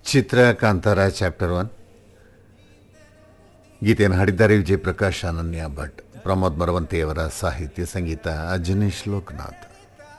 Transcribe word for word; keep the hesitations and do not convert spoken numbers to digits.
ಚಿತ್ರ Kantara chapter one. ಗೀತೆಯನ್ನು ಹಾಡಿದ್ದಾರೆ ವಿಜಯ್ ಪ್ರಕಾಶ್, ಅನನ್ಯ ಭಟ್, ಪ್ರಮೋದ್ ಮರವಂತೆಯವರ ಸಾಹಿತ್ಯ, ಸಂಗೀತ ಅಜನೀಶ್ ಲೋಕನಾಥ್.